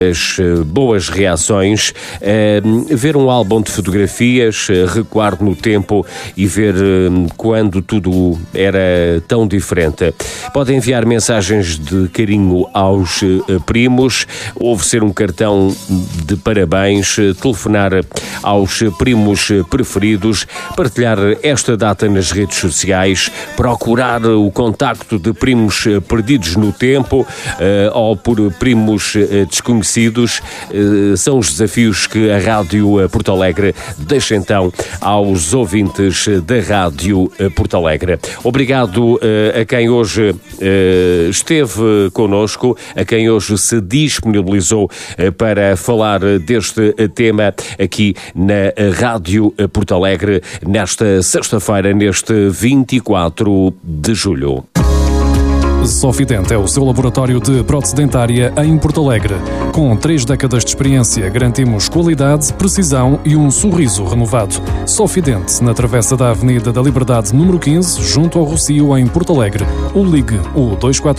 as boas reações, ver um álbum de fotografias, recuar no tempo e ver quando tudo era tão diferente. Podem enviar mensagens de carinho aos primos, oferecer um cartão de parabéns, telefonar aos primos preferidos, partilhar esta data nas redes sociais, procurar o contacto de primos perdidos no tempo ou por primos desconhecidos. São os desafios que a Rádio Porto Alegre deixa então aos ouvintes da Rádio Porto Alegre. Obrigado a quem hoje esteve connosco, a quem hoje se disponibilizou para falar deste tema aqui na Rádio Porto Alegre nesta sexta-feira, neste 24 de julho. Sofident é o seu laboratório de prótese dentária em Porto Alegre. Com 3 décadas de experiência, garantimos qualidade, precisão e um sorriso renovado. Sofident, na travessa da Avenida da Liberdade, número 15, junto ao Rocio, em Porto Alegre. Ou ligue o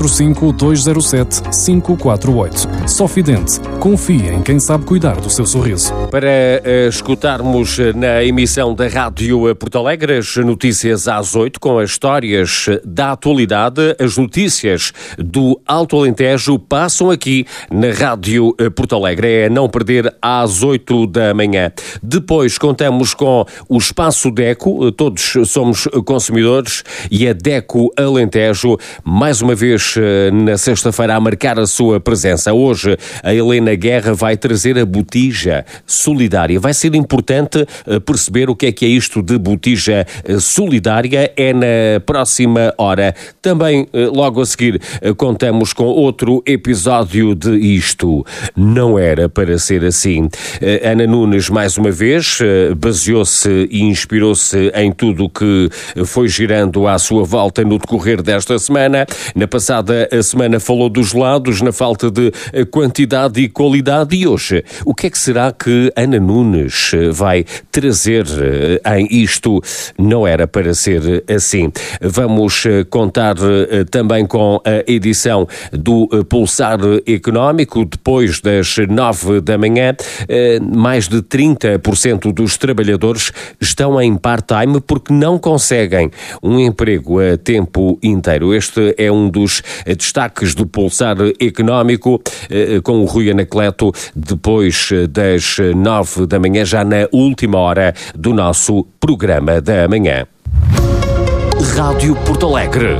245-207-548. Sofident, confie em quem sabe cuidar do seu sorriso. Para escutarmos na emissão da Rádio Porto Alegre as notícias às 8, com as histórias da atualidade, as notícias do Alto Alentejo passam aqui na Rádio Porto Alegre. É não perder às 8 da manhã. Depois contamos com o Espaço Deco, todos somos consumidores, e a Deco Alentejo, mais uma vez na sexta-feira, a marcar a sua presença. Hoje a Helena Guerra vai trazer a botija solidária. Vai ser importante perceber o que é isto de botija solidária. É na próxima hora. Também logo a seguir contamos com outro episódio de Isto Não Era Para Ser Assim. Ana Nunes, mais uma vez, baseou-se e inspirou-se em tudo o que foi girando à sua volta no decorrer desta semana. Na passada semana falou dos gelados, na falta de quantidade e qualidade. E hoje, o que é que será que Ana Nunes vai trazer em Isto Não Era Para Ser Assim? Vamos contar também com a edição do Pulsar Económico. Depois das 9 da manhã, mais de 30% dos trabalhadores estão em part-time porque não conseguem um emprego a tempo inteiro. Este é um dos destaques do Pulsar Económico, com o Rui Anacleto, depois das 9 da manhã, já na última hora do nosso programa da manhã. Rádio Porto Alegre.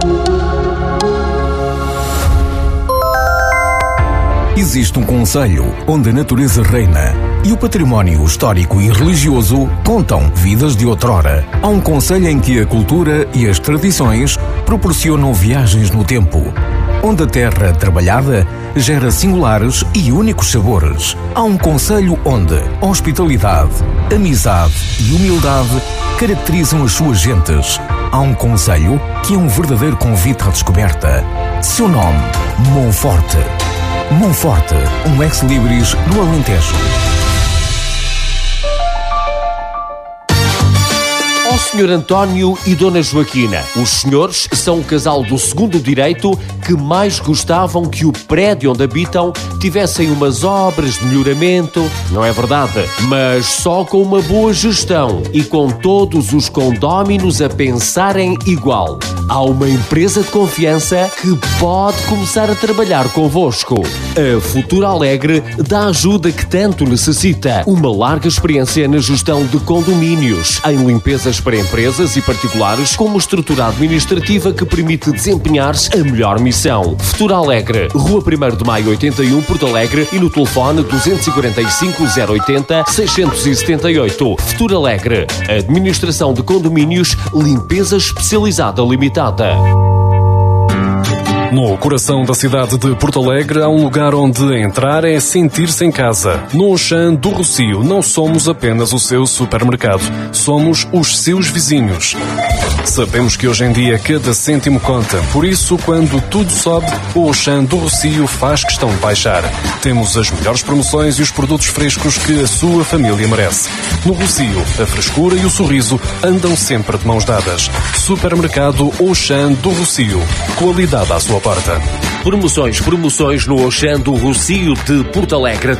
Existe um concelho onde a natureza reina e o património histórico e religioso contam vidas de outrora. Há um concelho em que a cultura e as tradições proporcionam viagens no tempo, onde a terra trabalhada gera singulares e únicos sabores. Há um concelho onde hospitalidade, amizade e humildade caracterizam as suas gentes. Há um concelho que é um verdadeiro convite à descoberta. Seu nome, Monforte. Monforte, um ex-libris no Alentejo. Ó Sr. António e Dona Joaquina, os senhores são o casal do segundo direito que mais gostavam que o prédio onde habitam tivessem umas obras de melhoramento, não é verdade? Mas só com uma boa gestão e com todos os condóminos a pensarem igual. Há uma empresa de confiança que pode começar a trabalhar convosco. A Futuro Alegre dá a ajuda que tanto necessita. Uma larga experiência na gestão de condomínios, em limpezas para empresas e particulares, com uma estrutura administrativa que permite desempenhar-se a melhor missão. Futuro Alegre, Rua 1º de Maio 81, Porto Alegre, e no telefone 245 080 678. Futuro Alegre, Administração de Condomínios, Limpeza Especializada Limitada. No coração da cidade de Porto Alegre há um lugar onde entrar é sentir-se em casa. No Auchan do Rocio não somos apenas o seu supermercado, somos os seus vizinhos. Sabemos que hoje em dia cada cêntimo conta, por isso quando tudo sobe, o Auchan do Rocio faz questão de baixar. Temos as melhores promoções e os produtos frescos que a sua família merece. No Rocio, a frescura e o sorriso andam sempre de mãos dadas. Supermercado Auchan do Rocio. Qualidade à sua porta. Promoções no Auchan do Rocio de Porto Alegre.